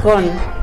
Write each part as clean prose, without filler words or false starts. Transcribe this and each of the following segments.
con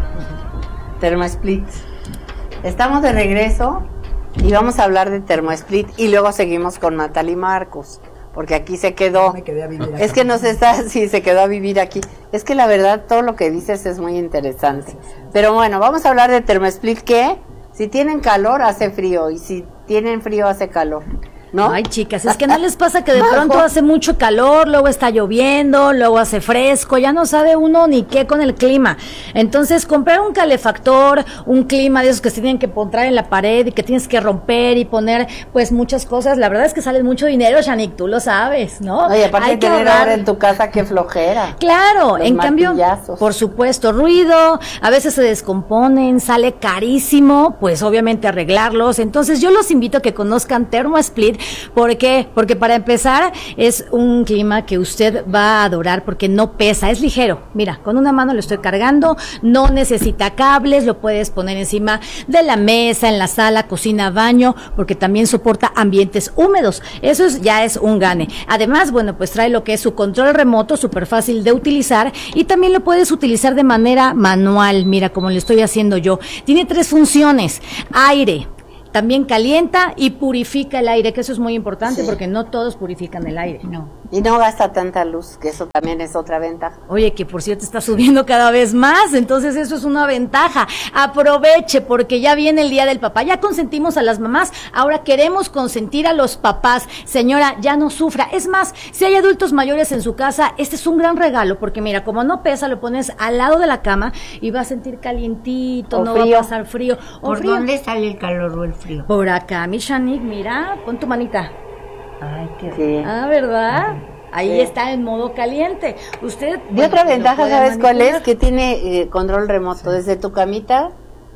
ThermoSplit. Estamos de regreso y vamos a hablar de ThermoSplit y luego seguimos con Natalie Marcos, porque aquí se quedó. Me quedé a vivir es aquí. que sí, se quedó a vivir aquí. Es que la verdad todo lo que dices es muy interesante. Pero bueno, vamos a hablar de ThermoSplit, que si tienen calor hace frío y si tienen frío hace calor, ¿no? Ay, chicas, es que no les pasa que de pronto hace mucho calor, luego está lloviendo, luego hace fresco, ya no sabe uno ni qué con el clima. Entonces, comprar un calefactor, un clima de esos que se tienen que poner en la pared y que tienes que romper y poner, pues, muchas cosas, la verdad es que sale mucho dinero, Shanique, tú lo sabes, ¿no? Oye, aparte Hay de que tener ahorrar. ahora en tu casa, qué flojera. Claro, Los en cambio, martillazos. por supuesto, ruido, a veces se descomponen, sale carísimo, pues obviamente arreglarlos. Entonces yo los invito a que conozcan ThermoSplit. ¿Por qué? Porque para empezar es un clima que usted va a adorar porque no pesa, es ligero. Mira, con una mano lo estoy cargando, no necesita cables, lo puedes poner encima de la mesa, en la sala, cocina, baño, porque también soporta ambientes húmedos. Eso ya es un gane. Además, bueno, pues trae lo que es su control remoto, súper fácil de utilizar, y también lo puedes utilizar de manera manual, mira, como lo estoy haciendo yo. Tiene 3 funciones: aire, también calienta y purifica el aire, que eso es muy importante, porque no todos purifican el aire. No. Y no gasta tanta luz, que eso también es otra ventaja. Oye, que por cierto está subiendo cada vez más, entonces eso es una ventaja. Aproveche, porque ya viene el Día del Papá. Ya consentimos a las mamás, ahora queremos consentir a los papás. Señora, ya no sufra. Es más, si hay adultos mayores en su casa, este es un gran regalo, porque mira, como no pesa, lo pones al lado de la cama y va a sentir calientito, O no frío. va a pasar frío. O ¿Por frío. dónde sale el calor o el frío? Por acá, mi Shanique, mira, pon tu manita. Ay, qué Sí. Ah, ¿verdad? Ahí Sí. está en modo caliente. Usted. Y otra lo ventaja, puede ¿sabes cuál es? manipular. Que tiene control remoto. Desde tu camita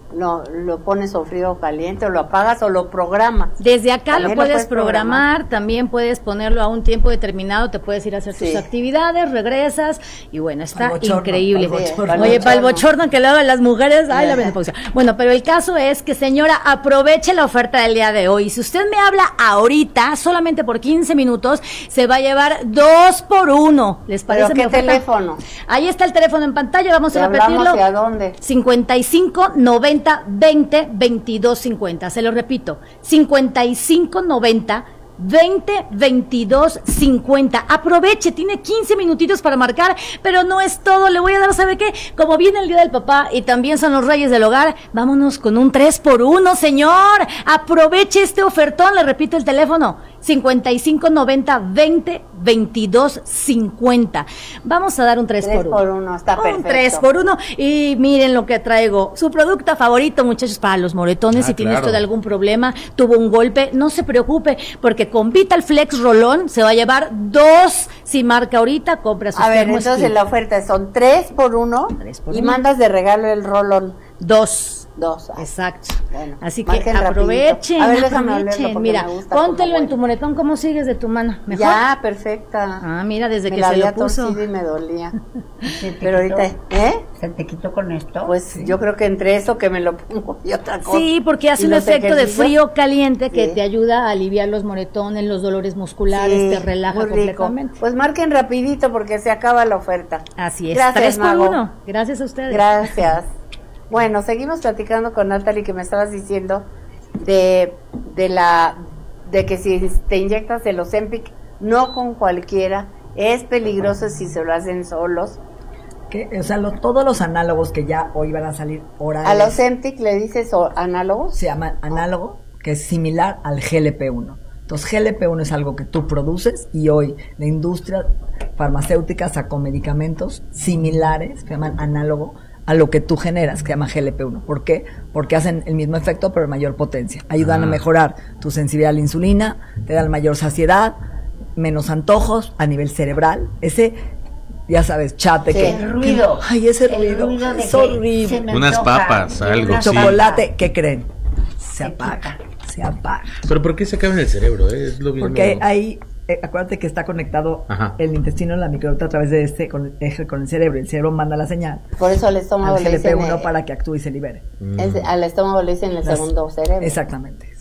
lo pones o frío o caliente, o lo apagas o lo programas. Desde acá También lo puedes programar, también puedes ponerlo a un tiempo determinado, te puedes ir a hacer tus actividades, regresas, y bueno, está Pa'l bochorno, increíble. pa'l bochorno. Oye, para el bochorno que le hagan las mujeres, ay, la menopausia. Bueno, pero el caso es que, señora, aproveche la oferta del día de hoy. Si usted me habla ahorita, solamente por 15 minutos, se va a llevar 2 por 1. ¿Les parece? ¿Pero qué mi oferta? teléfono? Ahí está el teléfono en pantalla, vamos ¿Te a repetirlo. hablamos y a dónde? 55 90 20 22 50. Se lo repito, 55 90 20 22 50. Aproveche, tiene 15 minutitos para marcar, pero no es todo. Le voy a dar, ¿sabe qué? Como viene el Día del Papá y también son los Reyes del Hogar, vámonos con un 3 por 1, señor. Aproveche este ofertón. Le repito el teléfono: 55 90 20 22 50. Vamos a dar un 3 por 1. 3 por 1, está perfecto. Un 3 por 1. Y miren lo que traigo. Su producto favorito, muchachos, para los moretones. Si tiene claro. usted algún problema, tuvo un golpe, no se preocupe, porque con Vital Flex Rolón se va a llevar 2. Si marca ahorita, compra sus A ver, ThermoSplit. entonces la oferta son 3 por 1 3 por y 1. mandas de regalo el rolón 2. 2. Exacto. Bueno, Así que marquen aprovechen, rapidito. A ver, déjame aprovechen. olerlo porque Mira, me gusta póntelo como en tu huele. moretón. ¿Cómo sigues de tu mano? ¿Mejor? Ya, perfecta. Ah, mira, desde Me que la se había lo puso. torcido y me dolía. ¿Se te Pero quitó? ahorita, ¿Se te quitó con esto? Pues yo creo que entre eso que me lo pongo y otra cosa. Sí, porque hace Y un los efecto de ejercicios. frío caliente que Sí. te ayuda a aliviar los moretones, los dolores musculares, Sí, te relaja muy rico. completamente. Pues marquen rapidito porque se acaba la oferta. Así es. Gracias, 3 por Mago. 1. Gracias a ustedes. Gracias. Bueno, seguimos platicando con Natalie, que me estabas diciendo de que si te inyectas el Ozempic, no con cualquiera, es peligroso si se lo hacen solos. O sea, todos los análogos que ya hoy van a salir orales ¿Al Ozempic le dices análogos? se llaman análogo, que es similar al GLP-1. Entonces, GLP-1 es algo que tú produces y hoy la industria farmacéutica sacó medicamentos similares, que llaman análogo, a lo que tú generas, que se llama GLP-1. ¿Por qué? Porque hacen el mismo efecto, pero en mayor potencia. Ayudan a mejorar tu sensibilidad a la insulina, te dan mayor saciedad, menos antojos a nivel cerebral. Ese, ya sabes, chate Sí. que... El ruido. Ay, ese El ruido de es que horrible. se me Unas antoja, papas, de algo, una sí. Chocolate, ¿qué creen? Se Se apaga, quita. se apaga. Pero ¿por qué se acaba en el cerebro? Es lo mismo. Porque ahí, acuérdate que está conectado Ajá. el intestino en la microbiota a través de este eje con el cerebro. El cerebro manda la señal Por eso al estómago al le dicen GLP-1 para que actúe y se libere. al estómago le dicen el segundo cerebro. Exactamente.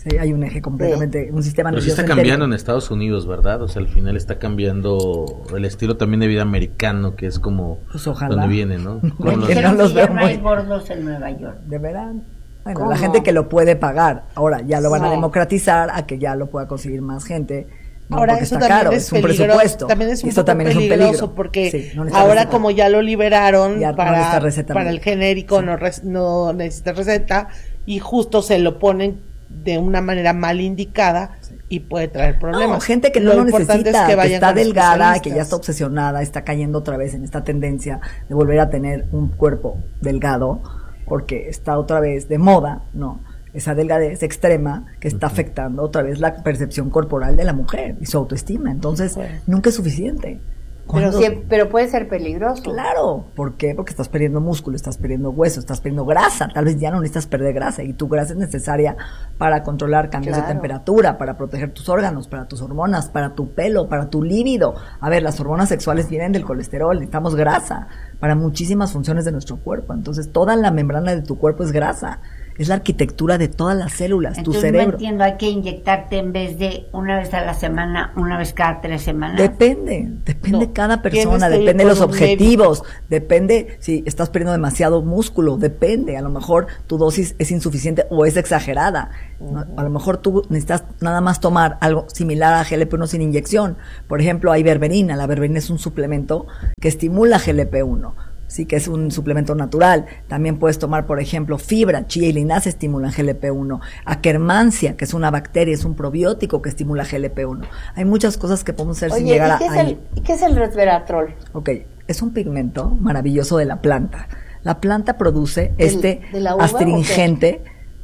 Sí, hay un eje completamente, un sistema Pero sí nervioso está cambiando entero. en Estados Unidos, ¿verdad? O sea, al final está cambiando el estilo también de vida americano, que es como Pues ojalá. donde viene, ¿no? Me Con los- que dijeron no los que ya veo no muy- hay gordos en Nueva York. De verán. Bueno, ¿Cómo? la gente que lo puede pagar. Ahora ya lo van a No. democratizar a que ya lo pueda conseguir más gente. No, Ahora porque eso está también caro, es un peligroso, presupuesto. también es un Y esto poco también es un peligroso peligro. porque Sí, no necesitas ahora receta. como ya lo liberaron Ya no necesita receta para el médica. genérico Sí. no necesita receta y justo se lo ponen de una manera mal indicada y puede traer problemas. No, gente que no lo importante necesita, es que vayan está con delgada, que ya especialistas. está obsesionada, está cayendo otra vez en esta tendencia de volver a tener un cuerpo delgado, porque está otra vez de moda, ¿no? Esa delgadez extrema que está afectando otra vez la percepción corporal de la mujer y su autoestima. Entonces, nunca es suficiente. Pero, Cuando- pero puede ser peligroso. Claro, ¿por qué? Porque estás perdiendo músculo, estás perdiendo hueso, estás perdiendo grasa, tal vez ya no necesitas perder grasa y tu grasa es necesaria para controlar cambios de Claro. temperatura, para proteger tus órganos, para tus hormonas, para tu pelo, para tu líbido. A ver, las hormonas sexuales vienen del colesterol, necesitamos grasa para muchísimas funciones de nuestro cuerpo, entonces toda la membrana de tu cuerpo es grasa. Es la arquitectura de todas las células, tu Entonces no cerebro. entiendo, hay que inyectarte en vez de una vez a la semana, una vez cada 3 semanas. Depende No, cada tienes persona, que ir depende de los con un objetivos, depende si estás perdiendo demasiado músculo, depende, a lo mejor tu dosis es insuficiente o es exagerada, ¿no? A lo mejor tú necesitas nada más tomar algo similar a GLP-1 sin inyección, por ejemplo hay berberina, la berberina es un suplemento que estimula GLP-1, sí, que es un suplemento natural. También puedes tomar, por ejemplo, fibra, chía y linaza estimulan GLP-1. Akkermansia, que es una bacteria, es un probiótico que estimula GLP-1. Hay muchas cosas que podemos hacer sin Oye, llegar ¿y qué es, ahí. qué es el resveratrol? Ok, es un pigmento maravilloso de la planta. La planta produce ¿De la uva astringente,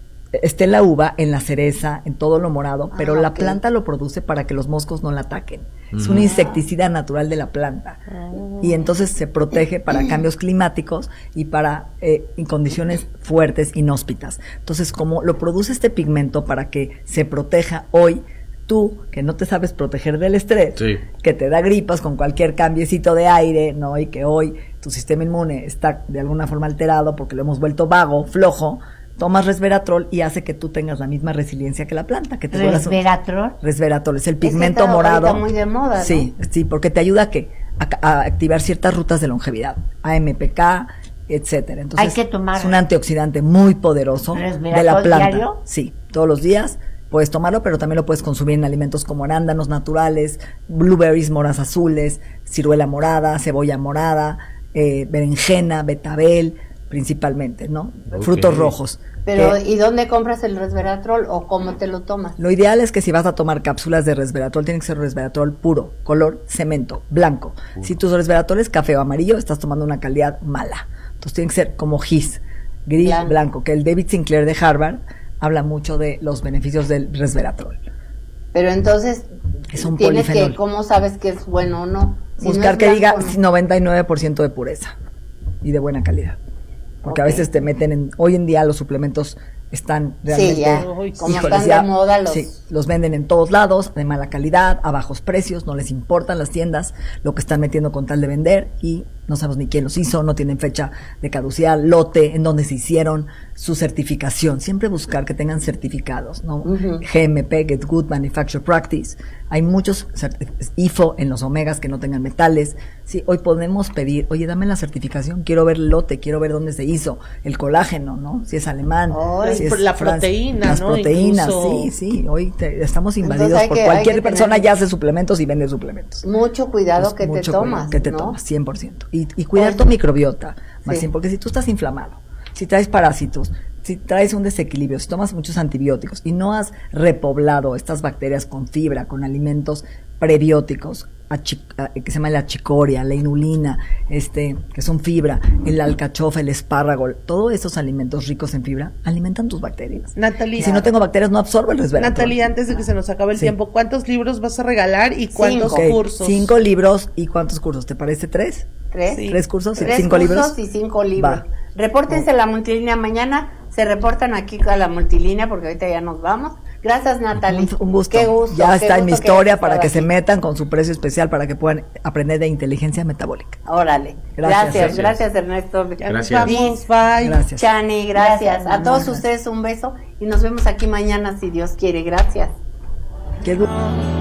en la uva, en la cereza, en todo lo morado, pero la ok. planta lo produce para que los moscos no la ataquen. Es un insecticida natural de la planta. Y entonces se protege para cambios climáticos y para en condiciones fuertes, inhóspitas. Entonces, como lo produce este pigmento para que se proteja hoy, tú, que no te sabes proteger del estrés, Sí. que te da gripas con cualquier cambiecito de aire, ¿no? Y que hoy tu sistema inmune está de alguna forma alterado porque lo hemos vuelto vago, flojo, tomas resveratrol y hace que tú tengas la misma resiliencia que la planta, que te vuelvas un- Resveratrol. resveratrol, es el que pigmento está morado. ahorita muy de moda, ¿no? Sí, sí, porque te ayuda a activar ciertas rutas de longevidad, AMPK, etcétera. Entonces, Hay que tomar es un antioxidante muy poderoso de la resveratrol planta. diario. Sí, todos los días puedes tomarlo, pero también lo puedes consumir en alimentos como arándanos naturales, blueberries, moras azules, ciruela morada, cebolla morada, berenjena, betabel, principalmente, ¿no? Ok. Frutos rojos. Pero, Que ¿y dónde compras el resveratrol o cómo te lo tomas? lo ideal es que si vas a tomar cápsulas de resveratrol, tiene que ser resveratrol puro, color cemento, blanco. Si tu resveratrol es café o amarillo, estás tomando una calidad mala. Entonces tiene que ser como gis, gris, Blanco. blanco, que el David Sinclair de Harvard habla mucho de los beneficios del resveratrol. Pero entonces, Es un tienes polifenol. que, ¿cómo sabes que es bueno o no? Si no Buscar es que diga blanco, no. 99% de pureza y de buena calidad. Porque a Ok. veces te meten hoy en día los suplementos están realmente, ya. Como están de moda los- sí, los venden en todos lados, de mala calidad, a bajos precios, no les importan las tiendas, lo que están metiendo con tal de vender y no sabemos ni quién los hizo, no tienen fecha de caducidad, lote, en dónde se hicieron, su certificación, siempre buscar que tengan certificados, ¿no? GMP, Get Good Manufacture Practice, hay muchos IFO en los omegas que no tengan metales, sí, hoy podemos pedir, oye, dame la certificación, quiero ver el lote, quiero ver dónde se hizo, el colágeno, ¿no? Si es alemán, Ay, si es la francés, proteína, las ¿no? proteínas, Incluso- sí, hoy estamos invadidos Entonces hay por que- cualquier hay que persona tener- ya hace suplementos y vende suplementos. Mucho cuidado Pues que te mucho tomas, cuidado que te ¿no? tomas, 100%. Y cuidar Oye. tu microbiota, Maxine, Sí. porque si tú estás inflamado, si traes parásitos, si traes un desequilibrio, si tomas muchos antibióticos y no has repoblado estas bacterias con fibra, con alimentos prebióticos, que se llama la chicoria, la inulina, que son fibra, el alcachofa, el espárrago, todos esos alimentos ricos en fibra alimentan tus bacterias. Natalie, Y si no tengo bacterias, no absorbo el resveratrol. Natalie, antes de que se nos acabe el Sí. tiempo, ¿cuántos libros vas a regalar y cuántos Ok, cursos? 5 libros y ¿cuántos cursos? ¿Te parece 3? ¿Tres? Sí. 3 cursos, Tres 5 libros. cursos y 5 libros. Va. Repórtense a la multilínea mañana, se reportan aquí a la multilínea porque ahorita ya nos vamos. Gracias, Natalie. Un gusto. Qué gusto. Ya qué está en mi gusto que historia hayas para estado que se aquí. metan con su precio especial para que puedan aprender de inteligencia metabólica. Órale. Gracias. Gracias, Ernesto. Ya nos Gracias. vamos, bye. Gracias. Chani, gracias. Gracias, A todos mamá. ustedes un beso y nos vemos aquí mañana si Dios quiere. Gracias. Qué